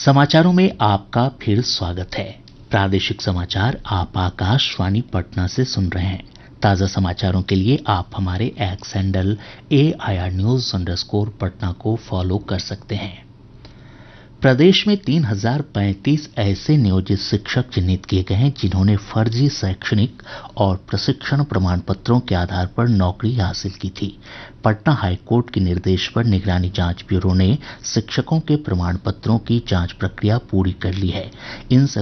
समाचारों में आपका फिर स्वागत है। प्रादेशिक समाचार आप आकाशवाणी पटना से सुन रहे हैं। ताज़ा समाचारों के लिए आप हमारे एक्स हैंडल AIR News_पटना को फॉलो कर सकते हैं। प्रदेश में 3035 ऐसे नियोजित शिक्षक चिन्हित किए गए हैं जिन्होंने फर्जी शैक्षणिक और प्रशिक्षण प्रमाण पत्रों के आधार पर नौकरी हासिल की थी। पटना हाई कोर्ट के निर्देश पर निगरानी जांच ब्यूरो ने शिक्षकों के प्रमाण पत्रों की जांच प्रक्रिया पूरी कर ली है। इन